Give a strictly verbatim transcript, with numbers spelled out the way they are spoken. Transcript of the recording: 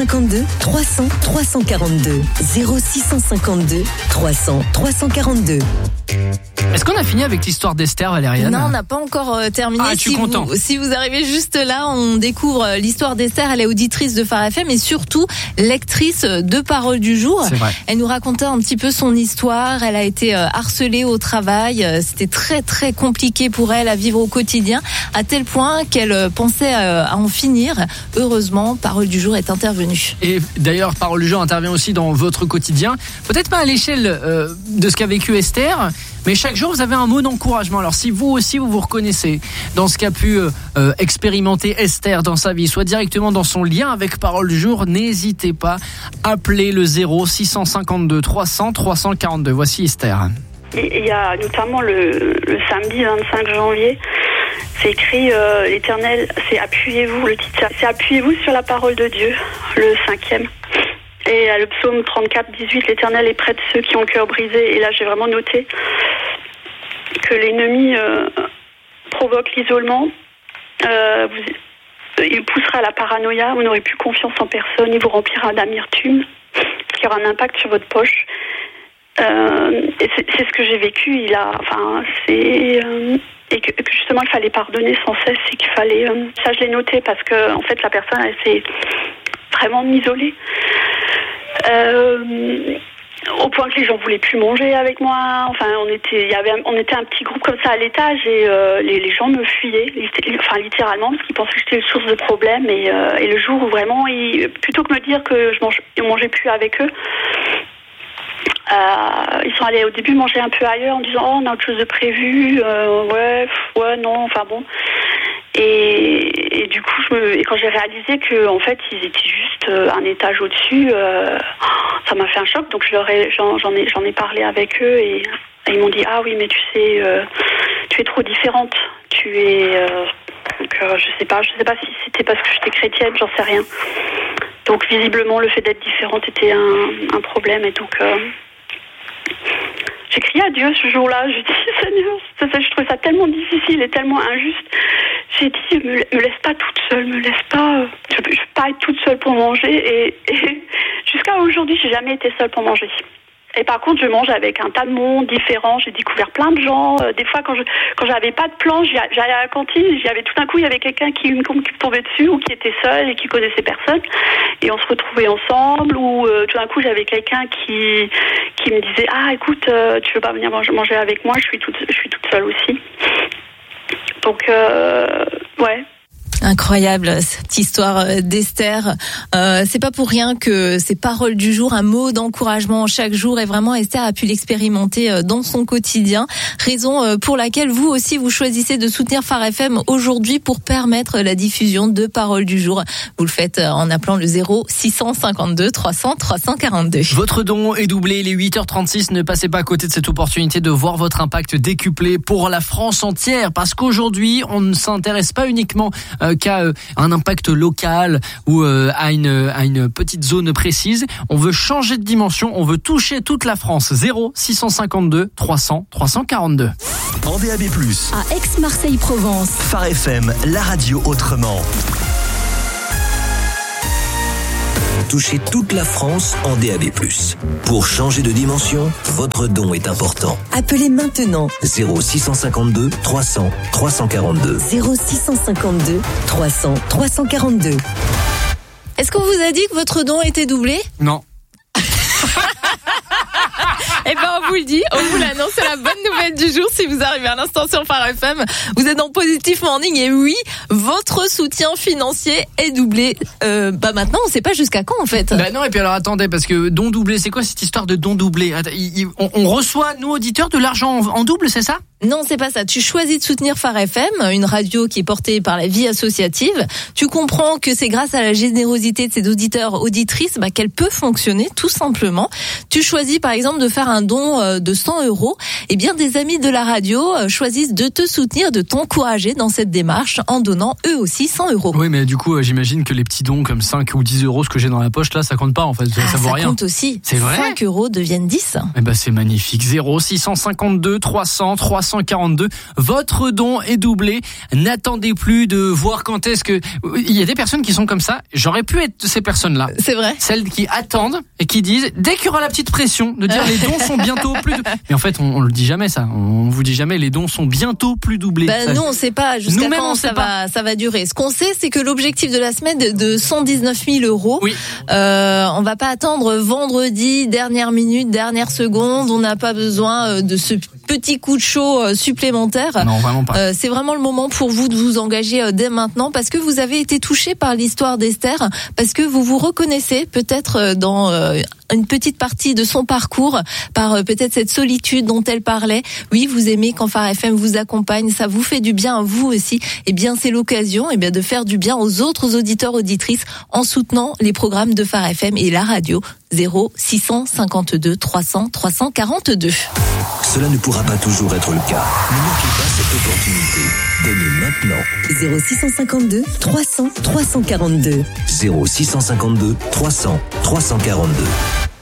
cinquante-deux trois cents trois cent quarante-deux. zéro six cent cinquante-deux trois cents trois cent quarante-deux. Est-ce qu'on a fini avec l'histoire d'Esther, Valériane ? Non, on n'a pas encore euh, terminé. Ah, je suis si content. Vous, si vous arrivez juste là, on découvre euh, l'histoire d'Esther. Elle est auditrice de Phare F M et surtout lectrice de Parole du Jour. C'est vrai. Elle nous racontait un petit peu son histoire. Elle a été euh, harcelée au travail. Euh, C'était très très compliqué pour elle à vivre au quotidien, à tel point qu'elle euh, pensait euh, à en finir. Heureusement, Parole du Jour est intervenue. Et d'ailleurs, Parole du Jour intervient aussi dans votre quotidien. Peut-être pas à l'échelle euh, de ce qu'a vécu Esther, mais chaque jour, vous avez un mot d'encouragement. Alors, si vous aussi, vous vous reconnaissez dans ce qu'a pu euh, expérimenter Esther dans sa vie, soit directement dans son lien avec Parole du Jour, n'hésitez pas, appelez le zéro six cent cinquante-deux trois cents trois cent quarante-deux. Voici Esther. Il y a notamment le, le samedi vingt-cinq janvier, c'est écrit euh, l'Éternel, c'est appuyez-vous, le titre, c'est appuyez-vous sur la parole de Dieu, le cinquième. Et à le psaume trente-quatre dix-huit, l'Éternel est près de ceux qui ont le cœur brisé. Et là, j'ai vraiment noté que l'ennemi euh, provoque l'isolement. Euh, vous, il poussera à la paranoïa. Vous n'aurez plus confiance en personne. Il vous remplira d'amertume, qui aura un impact sur votre poche. Euh, et c'est, c'est ce que j'ai vécu. Il a, enfin, c'est euh, et que, que justement, il fallait pardonner sans cesse. Et qu'il fallait. Euh, ça, je l'ai noté parce que en fait, la personne, elle s'est vraiment m'isoler. Euh, au point que les gens voulaient plus manger avec moi. Enfin, on était, il y avait, on était un petit groupe comme ça à l'étage et euh, les, les gens me fuyaient, enfin littéralement, parce qu'ils pensaient que j'étais une source de problème. Et, euh, et le jour où vraiment, ils, plutôt que me dire que je mange, je mangeais plus avec eux, euh, ils sont allés au début manger un peu ailleurs en disant oh on a autre chose de prévu, euh, ouais, ouais non, enfin bon. Et, et du coup, je me, et quand j'ai réalisé que en fait, ils étaient juste euh, un étage au-dessus, euh, ça m'a fait un choc. Donc je leur ai, j'en, j'en ai, j'en ai parlé avec eux et, et ils m'ont dit ah oui, mais tu sais, euh, tu es trop différente. Tu es, euh, donc euh, je sais pas, je sais pas si c'était parce que j'étais chrétienne, j'en sais rien. Donc visiblement, le fait d'être différente était un, un problème et donc. Euh, J'ai crié à Dieu ce jour-là, j'ai dit Seigneur, ça, ça, je trouvais ça tellement difficile et tellement injuste. J'ai dit, me, me laisse pas toute seule, me laisse pas, je, je peux pas être toute seule pour manger. Et, et jusqu'à aujourd'hui, j'ai jamais été seule pour manger. Et par contre, je mange avec un tas de monde différent. J'ai découvert plein de gens. Euh, des fois, quand je quand j'avais pas de plan, j'allais à la cantine. J'y avais tout d'un coup, il y avait quelqu'un qui me tombait dessus ou qui était seul et qui connaissait personne. Et on se retrouvait ensemble. Ou euh, tout d'un coup, j'avais quelqu'un qui qui me disait ah écoute, euh, tu veux pas venir manger, manger avec moi ? Je suis toute je suis toute seule aussi. Donc euh, ouais. Incroyable cette histoire d'Esther. Euh, c'est pas pour rien que ces paroles du jour, un mot d'encouragement chaque jour, et vraiment Esther a pu l'expérimenter dans son quotidien. Raison pour laquelle vous aussi vous choisissez de soutenir Phare F M aujourd'hui pour permettre la diffusion de paroles du jour. Vous le faites en appelant le zéro six cent cinquante-deux trois cents trois cent quarante-deux. Votre don est doublé, il est huit heures trente-six. Ne passez pas à côté de cette opportunité de voir votre impact décuplé pour la France entière, parce qu'aujourd'hui on ne s'intéresse pas uniquement euh, qu'à euh, un impact local ou euh, à une à une petite zone précise. On veut changer de dimension, on veut toucher toute la France. zéro six cent cinquante-deux trois cents trois cent quarante-deux. En D A B plus, à Aix-Marseille-Provence, Phare F M, la radio autrement. Touchez toute la France en D A B plus. Pour changer de dimension, votre don est important. Appelez maintenant zéro six cent cinquante-deux trois cents trois cent quarante-deux. zéro six cent cinquante-deux trois cents trois cent quarante-deux. Est-ce qu'on vous a dit que votre don était doublé ? Non. Eh ben, on vous le dit, on vous l'annonce, c'est la bonne nouvelle du jour. Si vous arrivez à l'instant sur Phare F M, vous êtes dans Positif Morning et oui, votre soutien financier est doublé. Euh, bah maintenant, on sait pas jusqu'à quand en fait. Bah non, et puis alors attendez, parce que don doublé, c'est quoi cette histoire de don doublé ? on, on reçoit, nous auditeurs, de l'argent en, en double, c'est ça ? Non, c'est pas ça. Tu choisis de soutenir Phare F M, une radio qui est portée par la vie associative. Tu comprends que c'est grâce à la générosité de ses auditeurs, auditrices, bah, qu'elle peut fonctionner, tout simplement. Tu choisis, par exemple, de faire un don de cent euros. Eh bien, des amis de la radio choisissent de te soutenir, de t'encourager dans cette démarche en donnant eux aussi cent euros. Oui, mais du coup, j'imagine que les petits dons comme cinq ou dix euros, ce que j'ai dans la poche, là, ça compte pas, en fait. Ça, ah, ça vaut ça rien. Ça compte aussi. C'est vrai ? cinq euros deviennent dix. Eh ben, c'est magnifique. zéro six cent cinquante-deux trois cents trois cents cent quarante-deux. Votre don est doublé. N'attendez plus de voir quand est-ce que... Il y a des personnes qui sont comme ça. J'aurais pu être ces personnes-là. C'est vrai. Celles qui attendent et qui disent, dès qu'il y aura la petite pression, de dire les dons sont bientôt plus... De... Mais en fait, on, on le dit jamais ça. On vous dit jamais les dons sont bientôt plus doublés. Ben, ça... nous, on sait pas jusqu'à Nous-mêmes, quand on ça sait pas. va, ça va durer. Ce qu'on sait, c'est que l'objectif de la semaine est de cent dix-neuf mille euros. Oui. Euh, on va pas attendre vendredi, dernière minute, dernière seconde. On n'a pas besoin de ce petit coup de chaud supplémentaire. Non, vraiment pas. Euh, c'est vraiment le moment pour vous de vous engager dès maintenant parce que vous avez été touché par l'histoire d'Esther, parce que vous vous reconnaissez peut-être dans euh, une petite partie de son parcours, par euh, peut-être cette solitude dont elle parlait. Oui, vous aimez quand Phare F M vous accompagne, ça vous fait du bien à vous aussi. Et bien, c'est l'occasion eh bien de faire du bien aux autres auditeurs, auditrices en soutenant les programmes de Phare F M et la radio. zéro six cent cinquante-deux trois cents trois cent quarante-deux. Cela ne pourra pas toujours être le cas. Ne manquez pas cette opportunité. Donnez maintenant. zéro six cent cinquante-deux trois cents trois cent quarante-deux. zéro six cent cinquante-deux trois cents trois cent quarante-deux.